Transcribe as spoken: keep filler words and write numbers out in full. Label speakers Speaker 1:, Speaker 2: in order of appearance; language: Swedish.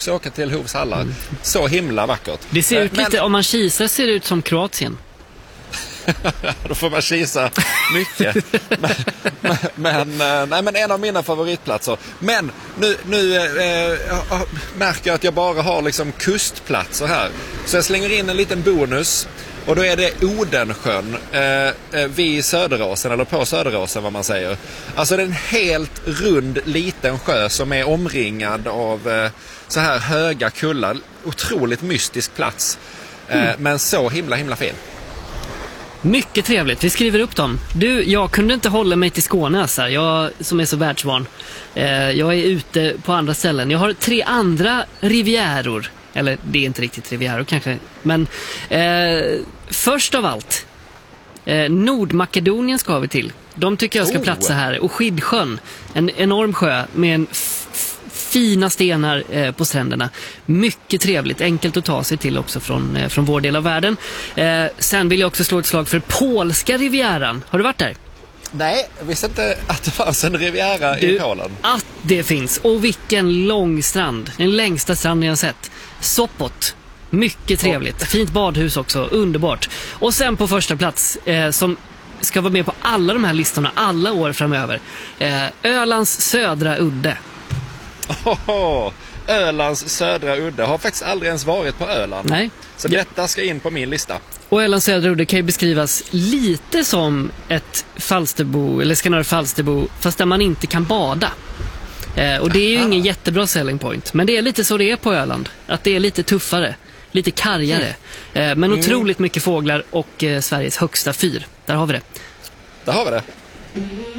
Speaker 1: också åka till Hovs hallar. Mm. Så himla vackert.
Speaker 2: Det ser ut
Speaker 1: men,
Speaker 2: lite, om man kisar ser det ut som Kroatien.
Speaker 1: Då får man kisa mycket. men, men, nej, men en av mina favoritplatser. Men nu, nu eh, märker jag att jag bara har liksom kustplatser här. Så jag slänger in en liten bonus. Och då är det Odensjön eh, vid Söderåsen, eller på Söderåsen vad man säger. Alltså det är en helt rund liten sjö som är omringad av eh, så här höga kullar. Otroligt mystisk plats. Eh, mm. Men så himla himla fin.
Speaker 2: Mycket trevligt, vi skriver upp dem. Du, jag kunde inte hålla mig till Skåne alltså. Jag som är så världsvan. eh, Jag är ute på andra ställen. Jag har tre andra rivieror. Eller det är inte riktigt rivieror kanske. Men eh, först av allt eh, Nordmakedonien ska vi till. De tycker jag ska
Speaker 1: oh. platsa
Speaker 2: här. Och Skidsjön, en enorm sjö med en f- f- fina stenar eh, på stränderna. Mycket trevligt, enkelt att ta sig till också från, eh, från vår del av världen. eh, Sen vill jag också slå ett slag för polska rivieran. Har du varit där?
Speaker 1: Nej, jag visste inte att det fanns en riviera du, i Polen.
Speaker 2: Att det finns, och vilken lång strand. Den längsta stranden jag har sett. Sopot, mycket trevligt. Fint badhus också, underbart. Och sen på första plats eh, som ska vara med på alla de här listorna alla år framöver, eh, Ölands södra udde.
Speaker 1: Ohoho, Ölands södra udde. Har faktiskt aldrig ens varit på Öland.
Speaker 2: Nej.
Speaker 1: Så detta ska in på min lista.
Speaker 2: Och Ölands södra udde kan ju beskrivas lite som ett Falsterbo, eller Skanör Falsterbo, fast där man inte kan bada. Eh, och det är ju ingen jättebra selling point. Men det är lite så det är på Öland. Att det är lite tuffare, lite kargare. eh, Men mm. otroligt mycket fåglar och eh, Sveriges högsta fyr. Där har vi det.
Speaker 1: Där har vi det.